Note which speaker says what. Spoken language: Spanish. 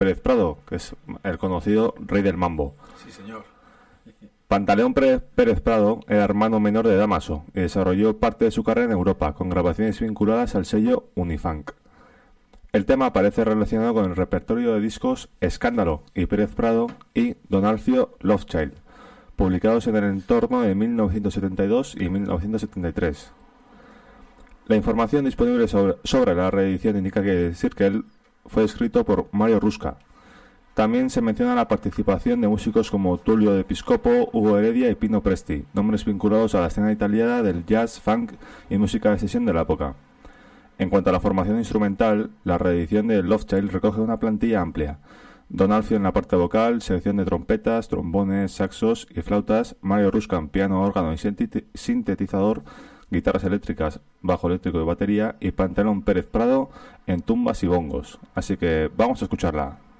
Speaker 1: Pérez Prado, que es el conocido Rey del Mambo.
Speaker 2: Sí, señor.
Speaker 1: Pantaleón Pérez Prado era hermano menor de Dámaso y desarrolló parte de su carrera en Europa, con grabaciones vinculadas al sello Unifunk. El tema aparece relacionado con el repertorio de discos Escándalo y Pérez Prado y Don Alfio Lovechild, publicados en el entorno de 1972 y 1973. La información disponible sobre la reedición indica que Circle fue escrito por Mario Rusca. También se menciona la participación de músicos como Tullio de Piscopo, Hugo Heredia y Pino Presti, nombres vinculados a la escena italiana del jazz, funk y música de sesión de la época. En cuanto a la formación instrumental, la reedición de Lovechild recoge una plantilla amplia. Don Alfio en la parte vocal, selección de trompetas, trombones, saxos y flautas, Mario Rusca en piano, órgano y sintetizador, guitarras eléctricas, bajo eléctrico y batería, y Pantaleón Pérez Prado en tumbas y bongos. Así que vamos a escucharla.